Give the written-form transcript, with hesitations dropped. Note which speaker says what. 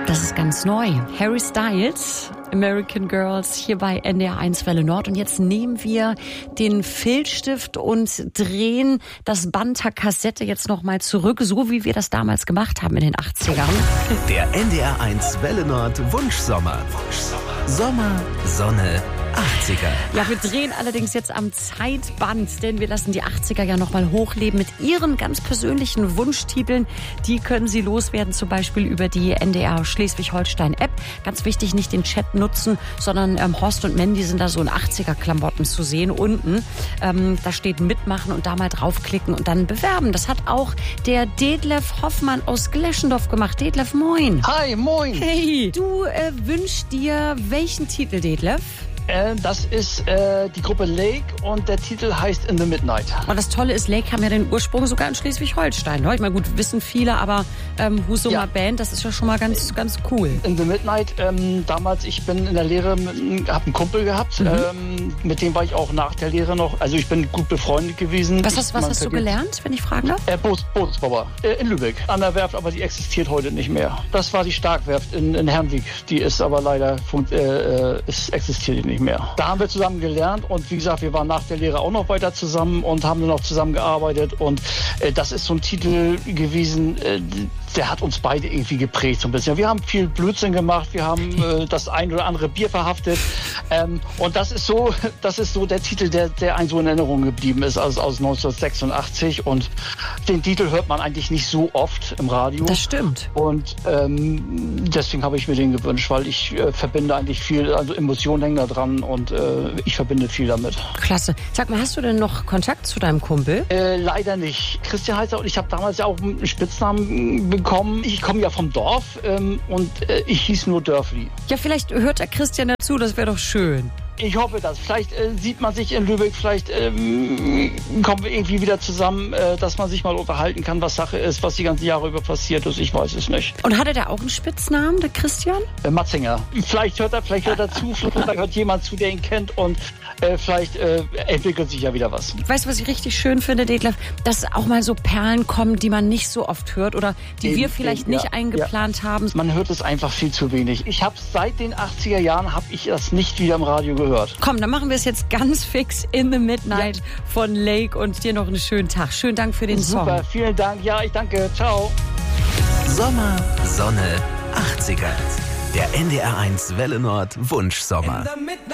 Speaker 1: Das ist ganz neu. Harry Styles, American Girls, hier bei NDR 1 Welle Nord. Und jetzt nehmen wir den Filzstift und drehen das Band der Kassette jetzt nochmal zurück, so wie wir das damals gemacht haben in den 80ern.
Speaker 2: Der NDR 1 Welle Nord Wunschsommer. Sommer, Sonne, 80er.
Speaker 1: Ja, wir drehen allerdings jetzt am Zeitband, denn wir lassen die 80er ja nochmal hochleben mit ihren ganz persönlichen Wunschtiteln. Die können Sie loswerden, zum Beispiel über die NDR Schleswig-Holstein-App. Ganz wichtig, nicht den Chat nutzen, sondern Horst und Mandy sind da so in 80er-Klamotten zu sehen. Unten, da steht Mitmachen und da mal draufklicken und dann bewerben. Das hat auch der Detlef Hoffmann aus Gleschendorf gemacht. Detlef, moin.
Speaker 3: Hi, moin.
Speaker 1: Hey, du wünschst dir welchen Titel, Detlef?
Speaker 3: Das ist die Gruppe Lake und der Titel heißt In the Midnight.
Speaker 1: Und das Tolle ist, Lake haben ja den Ursprung sogar in Schleswig-Holstein. Ne? Ich meine, gut, wissen viele, aber Husumer Band, das ist ja schon mal ganz cool.
Speaker 3: In the Midnight, damals, ich bin in der Lehre, habe einen Kumpel gehabt, mit dem war ich auch nach der Lehre noch, also ich bin gut befreundet gewesen.
Speaker 1: Was hast du gelernt, wenn ich fragen darf?
Speaker 3: Bootsbauer in Lübeck, an der Werft, aber die existiert heute nicht mehr. Das war die Starkwerft in Herrnweg, die ist aber leider, existiert nicht mehr. Da haben wir zusammen gelernt und wie gesagt, wir waren nach der Lehre auch noch weiter zusammen und haben dann noch zusammen gearbeitet und das ist so ein Titel gewesen, der hat uns beide irgendwie geprägt so ein bisschen. Wir haben viel Blödsinn gemacht, wir haben das ein oder andere Bier verhaftet und das ist so der Titel, der einem so in Erinnerung geblieben ist, also aus 1986 und den Titel hört man eigentlich nicht so oft im Radio.
Speaker 1: Das stimmt.
Speaker 3: Und deswegen habe ich mir den gewünscht, weil ich verbinde eigentlich viel, also Emotionen hängen da dran und ich verbinde viel damit.
Speaker 1: Klasse. Sag mal, hast du denn noch Kontakt zu deinem Kumpel?
Speaker 3: Leider nicht. Christian heißt er und ich habe damals ja auch einen Spitznamen bekommen. Ich komme ja vom Dorf und ich hieß nur Dörfli.
Speaker 1: Ja, vielleicht hört der Christian dazu, das wäre doch schön.
Speaker 3: Ich hoffe das. Vielleicht sieht man sich in Lübeck, vielleicht kommen wir irgendwie wieder zusammen, dass man sich mal unterhalten kann, was Sache ist, was die ganzen Jahre über passiert ist. Ich weiß es nicht.
Speaker 1: Und hatte der auch einen Spitznamen, der Christian?
Speaker 3: Matzinger. Vielleicht hört er zu, vielleicht hört jemand zu, der ihn kennt und vielleicht entwickelt sich ja wieder was.
Speaker 1: Weißt du, was ich richtig schön finde, Detlef? Dass auch mal so Perlen kommen, die man nicht so oft hört oder die wir vielleicht nicht eingeplant haben.
Speaker 3: Man hört es einfach viel zu wenig. Ich habe seit den 80er Jahren habe ich das nicht wieder im Radio gehört.
Speaker 1: Komm, dann machen wir es jetzt ganz fix In the Midnight von Lake und dir noch einen schönen Tag. Schönen Dank für den Song.
Speaker 3: Super, vielen Dank. Ja, ich danke. Ciao.
Speaker 2: Sommer, Sonne, 80er. Der NDR 1 Welle Nord Wunschsommer.